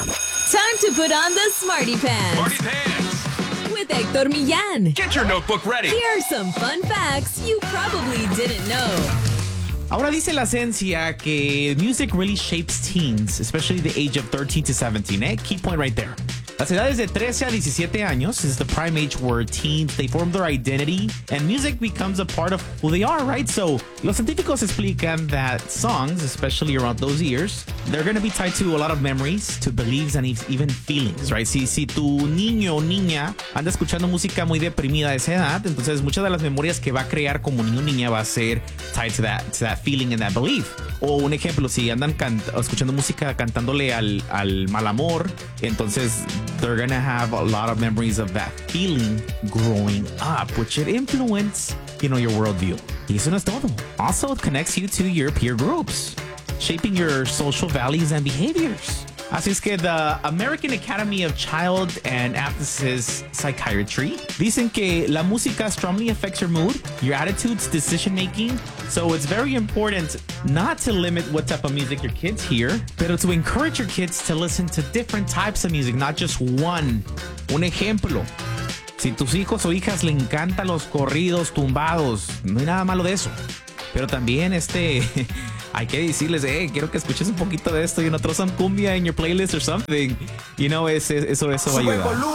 Time to put on the Smarty Pants. Smarty Pants. With Hector Millán. Get your notebook ready. Here are some fun facts you probably didn't know. Ahora dice la ciencia que music really shapes teens, especially the age of 13 to 17, eh? Key point right there. Las edades de 13 a 17 años is the prime age where teens, they form their identity and music becomes a part of who they are, right? So, los científicos explican that songs, especially around those years, they're going to be tied to a lot of memories, to beliefs and even feelings, right? Si tu niño o niña anda escuchando música muy deprimida a esa edad, entonces muchas de las memorias que va a crear como niño o niña va a ser tied to that feeling and that belief. O un ejemplo, si andan escuchando música cantándole al mal amor, entonces they're gonna have a lot of memories of that feeling growing up, which should influence, your worldview. Y eso no es todo. Also, it connects you to your peer groups, shaping your social values and behaviors. Así es que the American Academy of Child and Adolescent Psychiatry dicen que la música strongly affects your mood, your attitudes, decision making. So it's very important not to limit what type of music your kids hear, pero to encourage your kids to listen to different types of music, not just one. Un ejemplo. Si tus hijos o hijas le encantan los corridos tumbados, no hay nada malo de eso. Pero también hay que decirles, quiero que escuches un poquito de esto, throw some cumbia in your playlist or something. Eso va a ayudar.